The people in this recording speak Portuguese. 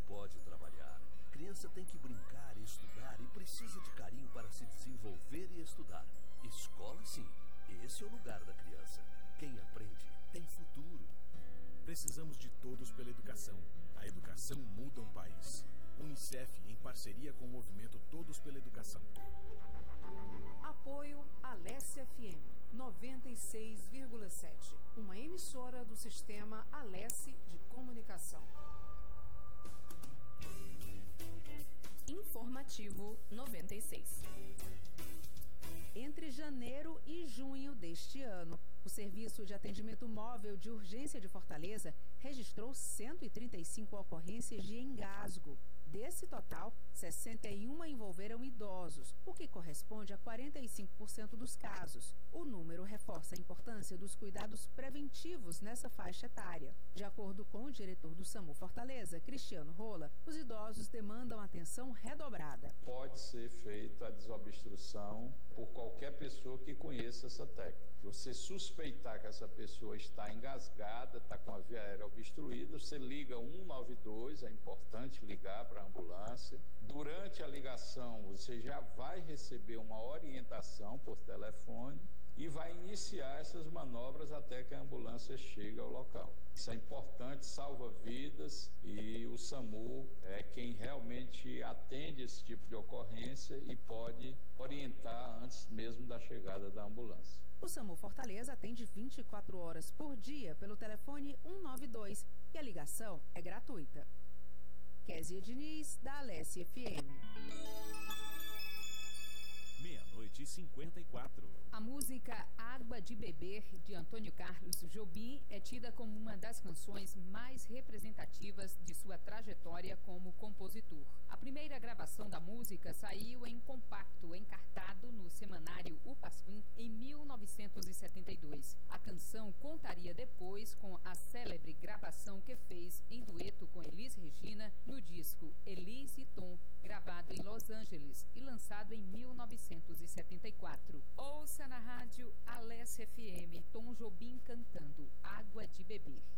pode trabalhar. Criança tem que brincar e estudar e precisa de carinho para se desenvolver e estudar. Escola, sim. Esse é o lugar da criança. Quem aprende tem futuro. Precisamos de todos pela educação. A educação muda um país. Unicef, em parceria com o movimento Todos pela Educação. Apoio Alesse FM 96,7. Uma emissora do sistema Alesse de Comunicação. Informativo 96. Entre janeiro e junho deste ano, o Serviço de Atendimento Móvel de Urgência de Fortaleza registrou 135 ocorrências de engasgo. Desse total, 61 envolveram idosos, o que corresponde a 45% dos casos. O número reforça a importância dos cuidados preventivos nessa faixa etária. De acordo com o diretor do SAMU Fortaleza, Cristiano Rola, os idosos demandam atenção redobrada. Pode ser feita a desobstrução por qualquer pessoa que conheça essa técnica. Você suspeitar que essa pessoa está engasgada, está com a via aérea obstruída, você liga 192, é importante ligar para a ambulância. Durante a ligação, você já vai receber uma orientação por telefone e vai iniciar essas manobras até que a ambulância chegue ao local. Isso é importante, salva vidas, e o SAMU é quem realmente atende esse tipo de ocorrência e pode orientar antes mesmo da chegada da ambulância. O SAMU Fortaleza atende 24 horas por dia pelo telefone 192 e a ligação é gratuita. Kézia Diniz, da Alesse FM. 00:54. A música Água de Beber, de Antônio Carlos Jobim, é tida como uma das canções mais representativas de sua trajetória como compositor. A primeira gravação da música saiu em compacto encartado no semanário O Pasquim em 1972. A canção contaria depois com a célebre gravação que fez em dueto com Elis Regina no disco Elis e Tom, gravado em Los Angeles e lançado em 1974. Ouça na rádio Alesse FM, Tom Jobim cantando Água de Beber.